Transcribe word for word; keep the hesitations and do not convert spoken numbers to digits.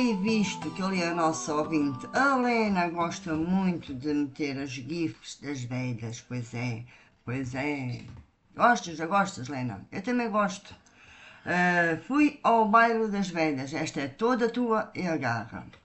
e visto que ali a nossa ouvinte, a Lena, gosta muito de meter as gifs das velhas, pois é, pois é. Gostas, já gostas, Lena? Eu também gosto. Uh, fui ao baile das velhas, esta é toda tua e agarra.